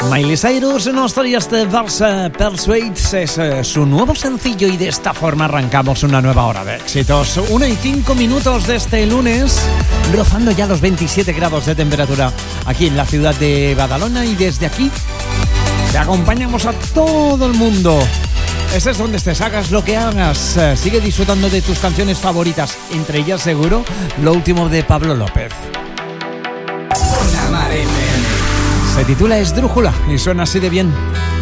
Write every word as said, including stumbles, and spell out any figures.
Miley Cyrus nos trae este Verse Persuades, es eh, su nuevo sencillo, y de esta forma arrancamos una nueva hora de éxitos. Una y cinco minutos de este lunes, rozando ya los veintisiete grados de temperatura aquí en la ciudad de Badalona, y desde aquí te acompañamos a todo el mundo. Estés donde estés, hagas lo que hagas, eh, sigue disfrutando de tus canciones favoritas, entre ellas seguro lo último de Pablo López. Se titula Esdrújula y suena así de bien.